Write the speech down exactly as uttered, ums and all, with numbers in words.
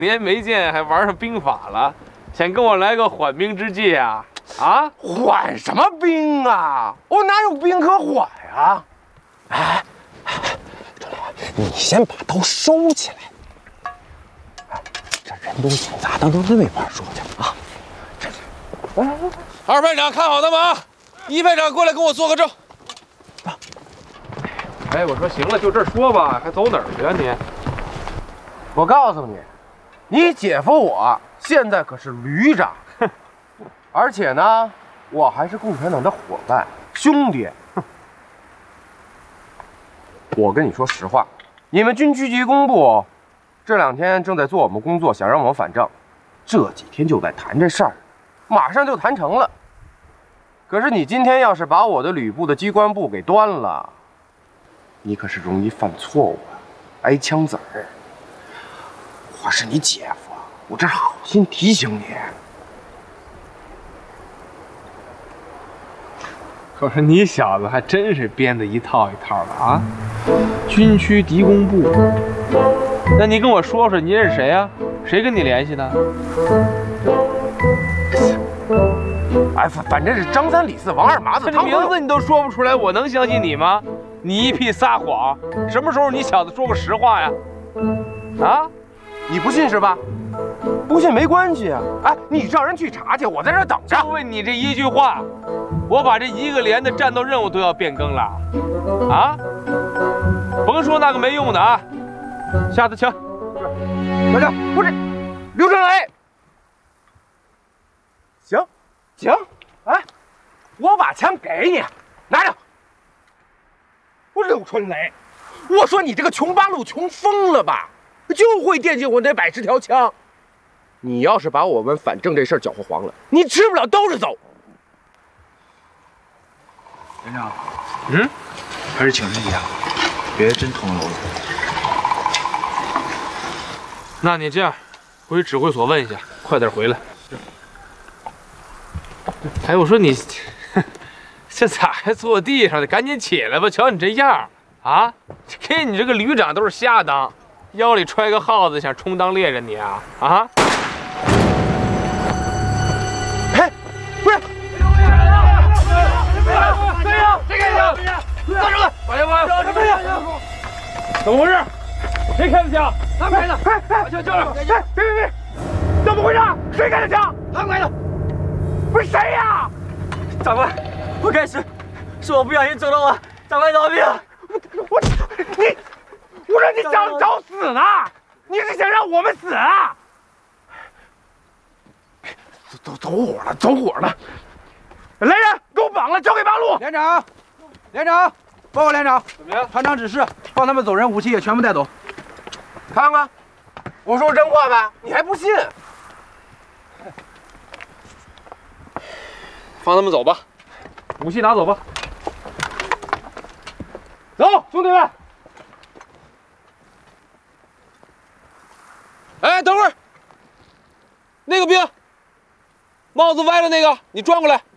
年没见，还玩上兵法了，想跟我来个缓兵之计啊？啊， 缓什么兵啊？我哪有兵可缓呀？哎，周老，你先把刀收起来。哎，这人多眼杂的，到那边说去啊。这是，来来来， 二排长看好他们啊！一排长过来跟我做个证。 哎，我说行了，就这儿说吧，还走哪儿去啊你？ 我告诉你，你姐夫我现在可是旅长，而且呢，我还是共产党的伙伴兄弟。我跟你说实话，你们军区级工部这两天正在做我们工作，想让我们反正，这几天就在谈这事儿，马上就谈成了。可是你今天要是把我的旅部的机关部给端了，你可是容易犯错误啊，挨枪子儿。我是你姐夫，我这是好心提醒你。 可是你小子还真是编的一套一套的啊！军区敌工部，那你跟我说说，你认识谁呀、啊？谁跟你联系的？ 哎，反反正是张三李四王二麻子， 这名字你都说不出来，我能相信你吗？你一屁撒谎！什么时候你小子说过实话呀？啊？ 你不信是吧？不信没关系啊！哎，你让人去查去，我在这儿等着。 就为你这一句话，我把这一个连的战斗任务都要变更了，啊！甭说那个没用的啊，下次请。 大家不是，刘春雷。行，行，哎，我把枪给你，拿着。我刘春雷，我说你这个穷八路穷疯了吧？就会惦记我那百十条枪。你要是把我们反正这事儿搅和黄了，你吃不了兜着走。 连长，嗯，还是请示一下，别真捅了楼子。 那你这样，回指挥所问一下，快点回来。哎，我说你，这咋还坐地上呢？赶紧起来吧！瞧你这样啊，给你这个旅长都是瞎当，腰里揣个耗子，想充当猎人你啊啊！ 哎，不是，谁呀？谁呀？谁开的枪？大叔， 把枪放下！ 什么呀？ 怎么回事？谁开的枪？ 他们开的。哎哎， 枪交上！ 哎，别别别！怎么回事？谁开的枪？ 他们开的。 不是谁呀？ 长官，不该是，是我不小心走了我，长官饶命！ 我你，我说你想找死呢？你是想让我们死啊？走走走火了，走火了！来人，给我绑了，交给八路。 连长，连长，报告连长， 怎么样？ 团长指示放他们走人，武器也全部带走。 看看，我说真话吧，你还不信？ 放他们走吧，武器拿走吧。走，兄弟们！哎，等会儿，那个兵，帽子歪了那个，你转过来。